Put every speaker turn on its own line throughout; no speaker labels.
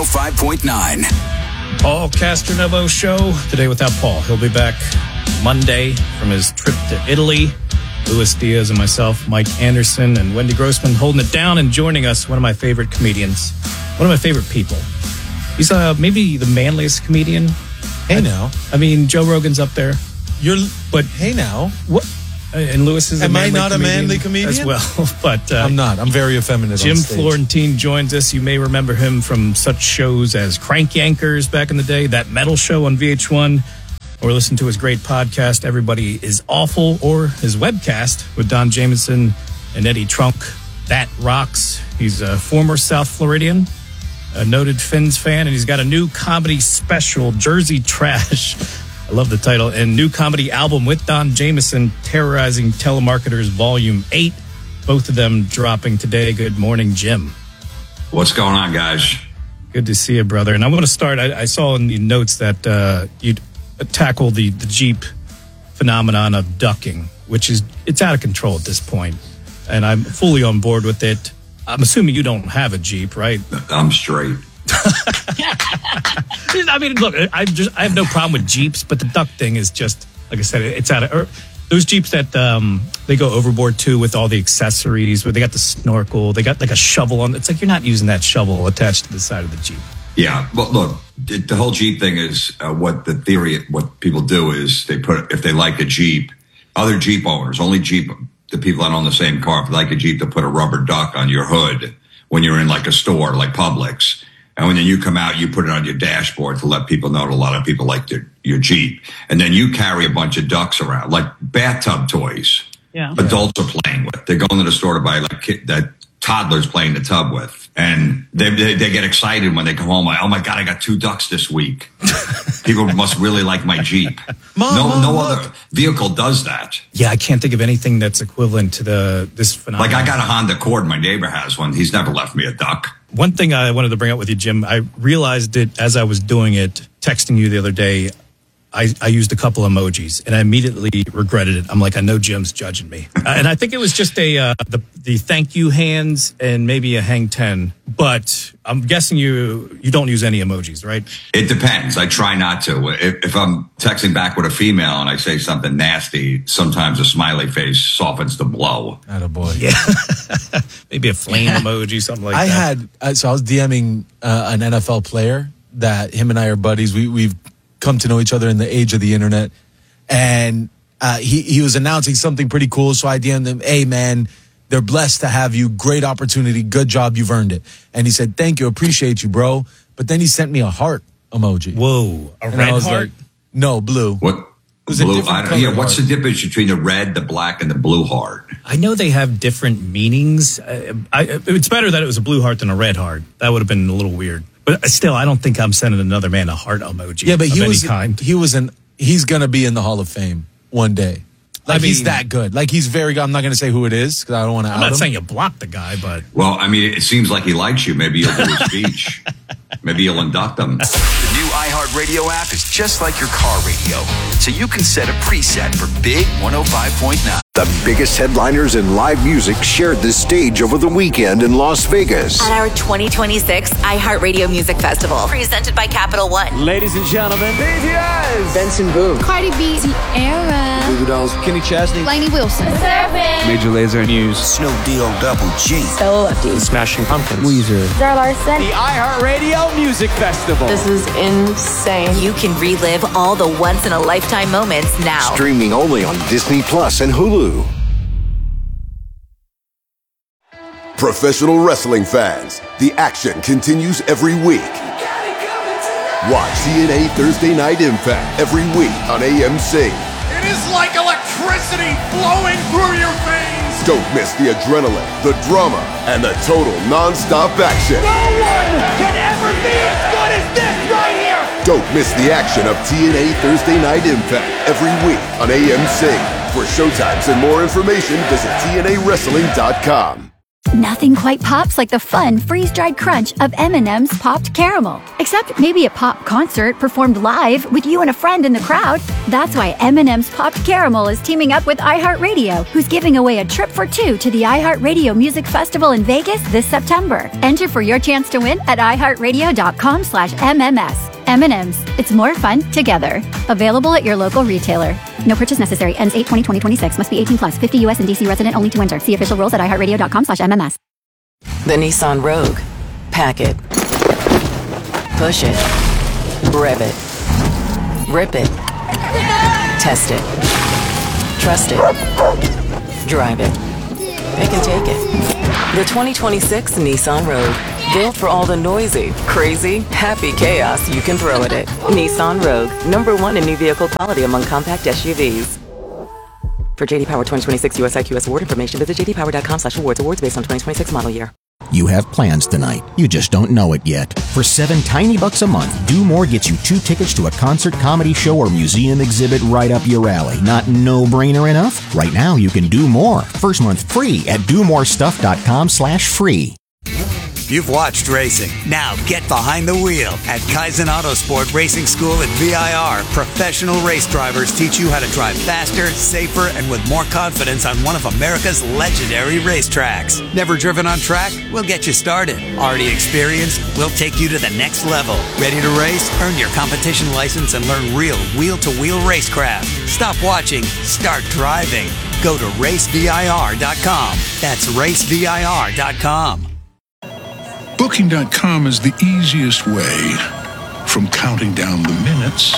5.9.
Paul Castronovo Show. Today without Paul. He'll be back Monday from his trip to Italy. Luis Diaz and myself, Mike Anderson, and Wendy Grossman holding it down and joining us. One of my favorite comedians. One of my favorite people. He's maybe the manliest comedian.
Hey now.
I mean, Joe Rogan's up there.
But hey now.
What? And Lewis is
Am I not
comedian
a manly comedian?
as well? But
I'm not. I'm very effeminate
Jim
on stage.
Florentine joins us. You may remember him from such shows as Crank Yankers back in the day, that metal show on VH1, or listen to his great podcast, Everybody is Awful, or his webcast with Don Jamieson and Eddie Trunk, That Rocks. He's a former South Floridian, a noted Finns fan, and he's got a new comedy special, Jersey Trash. I love the title. And new comedy album with Don Jamieson, Terrorizing Telemarketers Volume 8. Both of them dropping today. Good morning, Jim.
What's going on, guys?
Good to see you, brother. And I want to start, I saw in the notes that you'd tackle the Jeep phenomenon of ducking, which it's out of control at this point. And I'm fully on board with it. I'm assuming you don't have a Jeep, right?
I'm straight.
I mean, look, I have no problem with Jeeps, but the duck thing is just, like I said, it's out of those Jeeps that they go overboard too with all the accessories, where they got the snorkel, they got like a shovel on. It's like you're not using that shovel attached to the side of the Jeep.
Yeah, but look, the whole Jeep thing is what people do is they put, if they like a Jeep, other Jeep owners, only Jeep, the people that own the same car, if they like a Jeep, they'll put a rubber duck on your hood when you're in like a store like Publix. And when then you come out, you put it on your dashboard to let people know that a lot of people like your Jeep. And then you carry a bunch of ducks around, like bathtub toys.
Yeah.
Adults are playing with. They're going to the store to buy that toddlers playing the tub with. And they get excited when they come home. Like, oh my God, I got 2 ducks this week. People must really like my Jeep. No other vehicle does that.
Yeah, I can't think of anything that's equivalent to this phenomenon.
Like I got a Honda Accord. My neighbor has one. He's never left me a duck.
One thing I wanted to bring up with you, Jim, I realized it as I was doing it, texting you the other day. I used a couple emojis, and I immediately regretted it. I'm like, I know Jim's judging me. And I think it was just the thank you hands and maybe a hang 10. But I'm guessing you don't use any emojis, right?
It depends. I try not to. If I'm texting back with a female and I say something nasty, sometimes a smiley face softens the blow.
Attaboy.
Yeah. Maybe a flame emoji, something like that.
So I was DMing an NFL player that him and I are buddies. We've come to know each other in the age of the internet. And he was announcing something pretty cool. So I DM'd him, hey, man, they're blessed to have you. Great opportunity. Good job. You've earned it. And he said, thank you. Appreciate you, bro. But then he sent me a heart emoji.
Whoa. A red heart?
Like, no, blue.
What? Blue? What's the difference between the red, the black, and the blue heart?
I know they have different meanings. It's better that it was a blue heart than a red heart. That would have been a little weird. But still, I don't think I'm sending another man a heart emoji.
Yeah, but
kind.
He's going to be in the Hall of Fame one day. Like, he's that good. Like, he's very good. I'm not going to say who it is because I don't want to out him.
I'm not saying you block the guy, but...
Well, I mean, it seems like he likes you. Maybe you'll do his speech. Maybe you'll induct him.
The new iHeartRadio app is just like your car radio, so you can set a preset for Big 105.9.
The biggest headliners in live music shared the stage over the weekend in Las Vegas.
At our 2026 iHeartRadio Music Festival, presented by Capital One.
Ladies and gentlemen, BTS,
Benson Boone,
Cardi B, Ciara,
Goo Goo Dolls, Kenny Chesney,
Lainey Wilson,
Major Lazer, Muse,
Snoop Double G,
Stella Lefty,
Smashing Pumpkins,
Weezer,
Zara Larson.
The iHeartRadio Music Festival.
This is insane.
You can relive all the once-in-a-lifetime moments now.
Streaming only on Disney Plus and Hulu.
Professional wrestling fans, the action continues every week. Watch TNA Thursday Night Impact every week on AMC.
It is like electricity flowing through your veins.
Don't miss the adrenaline, the drama, and the total non-stop action.
No one can ever be as good as this right here.
Don't miss the action of TNA Thursday Night Impact every week on AMC. For showtimes and more information, visit TNAWrestling.com.
Nothing quite pops like the fun freeze-dried crunch of M&M's Popped Caramel. Except maybe a pop concert performed live with you and a friend in the crowd. That's why M&M's Popped Caramel is teaming up with iHeartRadio, who's giving away a trip for two to the iHeartRadio Music Festival in Vegas this September. Enter for your chance to win at iHeartRadio.com/MMS. M&M's. It's more fun together. Available at your local retailer. No purchase necessary. Ends 8/20/2026. Must be 18 plus. 50 U.S. and D.C. resident only to enter. See official rules at iHeartRadio.com/MMS.
The Nissan Rogue. Pack it. Push it. Rev it. Rip it. Test it. Trust it. Drive it. Pick and take it. The 2026 Nissan Rogue. Built for all the noisy, crazy, happy chaos you can throw at it. Nissan Rogue. #1 in new vehicle quality among compact SUVs. For J.D. Power 2026 US IQS award information, visit jdpower.com/awards. Awards based on 2026 model year.
You have plans tonight. You just don't know it yet. For $7 tiny bucks a month, Do More gets you 2 tickets to a concert, comedy show, or museum exhibit right up your alley. Not no-brainer enough? Right now, you can do more. First month free at domorestuff.com/free.
You've watched racing. Now get behind the wheel. At Kaizen Autosport Racing School at VIR, professional race drivers teach you how to drive faster, safer, and with more confidence on one of America's legendary racetracks. Never driven on track? We'll get you started. Already experienced? We'll take you to the next level. Ready to race? Earn your competition license and learn real wheel-to-wheel racecraft. Stop watching. Start driving. Go to racevir.com. That's racevir.com.
Booking.com is the easiest way from counting down the minutes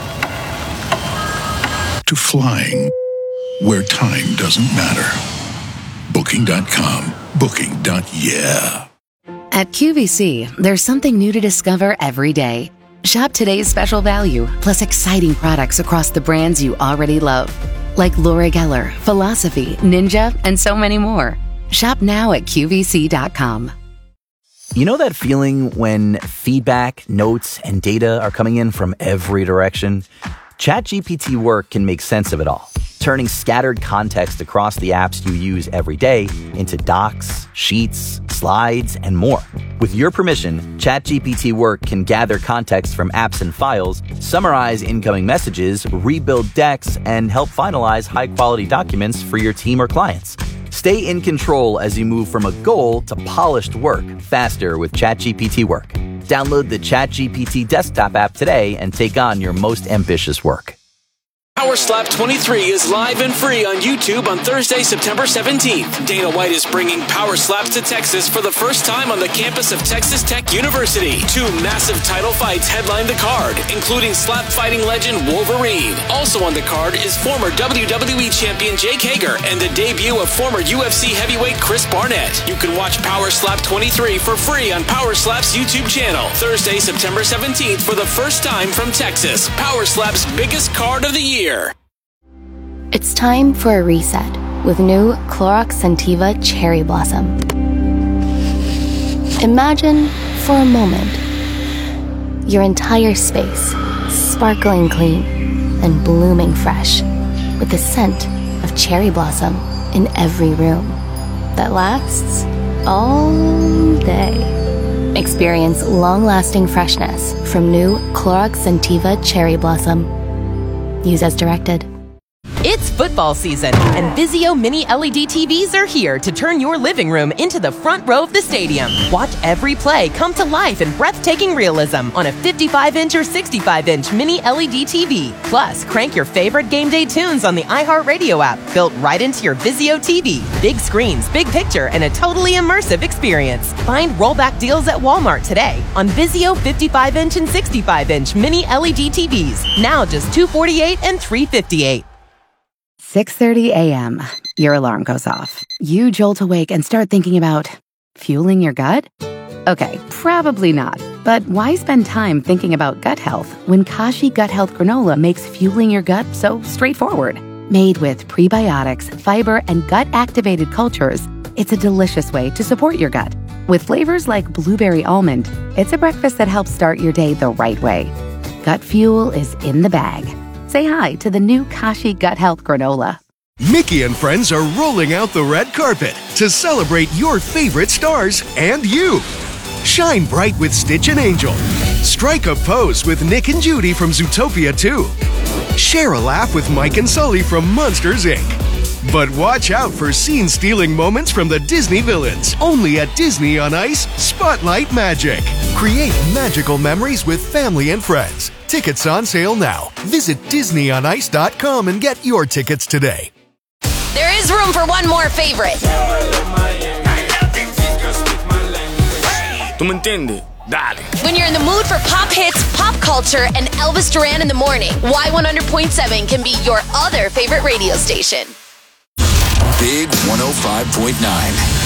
to flying where time doesn't matter. Booking.com. Booking.yeah.
At QVC, there's something new to discover every day. Shop today's special value, plus exciting products across the brands you already love, like Laura Geller, Philosophy, Ninja, and so many more. Shop now at QVC.com.
You know that feeling when feedback, notes, and data are coming in from every direction? ChatGPT Work can make sense of it all, turning scattered context across the apps you use every day into docs, sheets, slides, and more. With your permission, ChatGPT Work can gather context from apps and files, summarize incoming messages, rebuild decks, and help finalize high-quality documents for your team or clients. Stay in control as you move from a goal to polished work faster with ChatGPT Work. Download the ChatGPT desktop app today and take on your most ambitious work.
Power Slap 23 is live and free on YouTube on Thursday, September 17th. Dana White is bringing Power Slaps to Texas for the first time on the campus of Texas Tech University. 2 massive title fights headline the card, including slap fighting legend Wolverine. Also on the card is former WWE champion Jake Hager and the debut of former UFC heavyweight Chris Barnett. You can watch Power Slap 23 for free on Power Slap's YouTube channel. Thursday, September 17th for the first time from Texas. Power Slap's biggest card of the year.
It's time for a reset with new Clorox Scentiva Cherry Blossom. Imagine for a moment your entire space sparkling clean and blooming fresh with the scent of cherry blossom in every room that lasts all day. Experience long-lasting freshness from new Clorox Scentiva Cherry Blossom. Use as directed.
It's football season, and Vizio Mini LED TVs are here to turn your living room into the front row of the stadium. Watch every play come to life in breathtaking realism on a 55-inch or 65-inch Mini LED TV. Plus, crank your favorite game day tunes on the iHeartRadio app, built right into your Vizio TV. Big screens, big picture, and a totally immersive experience. Find rollback deals at Walmart today on Vizio 55-inch and 65-inch Mini LED TVs. Now just $248 and $358.
6:30 a.m. Your alarm goes off. You jolt awake and start thinking about fueling your gut? Okay, probably not. But why spend time thinking about gut health when Kashi Gut Health Granola makes fueling your gut so straightforward? Made with prebiotics, fiber, and gut-activated cultures, it's a delicious way to support your gut. With flavors like blueberry almond, it's a breakfast that helps start your day the right way. Gut fuel is in the bag. Say hi to the new Kashi Gut Health Granola.
Mickey and friends are rolling out the red carpet to celebrate your favorite stars and you. Shine bright with Stitch and Angel. Strike a pose with Nick and Judy from Zootopia 2. Share a laugh with Mike and Sully from Monsters, Inc. But watch out for scene-stealing moments from the Disney villains. Only at Disney on Ice, Spotlight Magic. Create magical memories with family and friends. Tickets on sale now. Visit DisneyOnIce.com and get your tickets today.
There is room for one more favorite.
¿Tú me entiendes? Dale.
When you're in the mood for pop hits, pop culture, and Elvis Duran in the morning, Y100.7 can be your other favorite radio station.
Big 105.9.